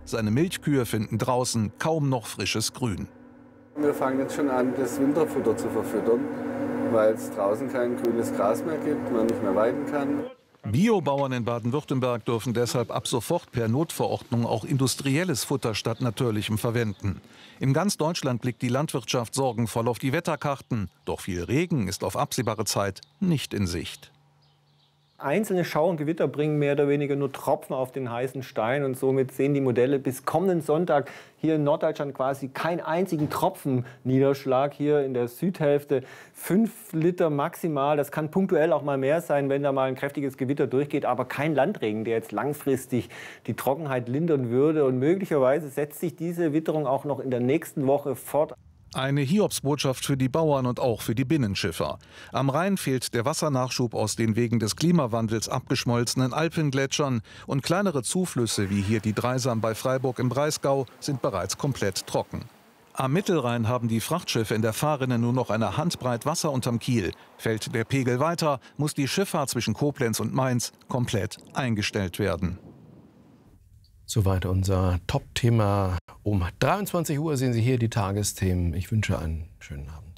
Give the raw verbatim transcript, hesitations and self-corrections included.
seine Milchkühe finden draußen kaum noch frisches Grün. Wir fangen jetzt schon an, das Winterfutter zu verfüttern, weil es draußen kein grünes Gras mehr gibt, man nicht mehr weiden kann. Biobauern in Baden-Württemberg dürfen deshalb ab sofort per Notverordnung auch industrielles Futter statt natürlichem verwenden. In ganz Deutschland blickt die Landwirtschaft sorgenvoll auf die Wetterkarten. Doch viel Regen ist auf absehbare Zeit nicht in Sicht. Einzelne Schauer und Gewitter bringen mehr oder weniger nur Tropfen auf den heißen Stein. Und somit sehen die Modelle bis kommenden Sonntag hier in Norddeutschland quasi keinen einzigen Tropfen Niederschlag. Hier in der Südhälfte fünf Liter maximal. Das kann punktuell auch mal mehr sein, wenn da mal ein kräftiges Gewitter durchgeht. Aber kein Landregen, der jetzt langfristig die Trockenheit lindern würde. Und möglicherweise setzt sich diese Witterung auch noch in der nächsten Woche fort. Eine Hiobsbotschaft für die Bauern und auch für die Binnenschiffer. Am Rhein fehlt der Wassernachschub aus den wegen des Klimawandels abgeschmolzenen Alpengletschern. Und kleinere Zuflüsse wie hier die Dreisam bei Freiburg im Breisgau sind bereits komplett trocken. Am Mittelrhein haben die Frachtschiffe in der Fahrrinne nur noch eine Handbreit Wasser unterm Kiel. Fällt der Pegel weiter, muss die Schifffahrt zwischen Koblenz und Mainz komplett eingestellt werden. Soweit unser Top-Thema. Um dreiundzwanzig Uhr sehen Sie hier die Tagesthemen. Ich wünsche einen schönen Abend.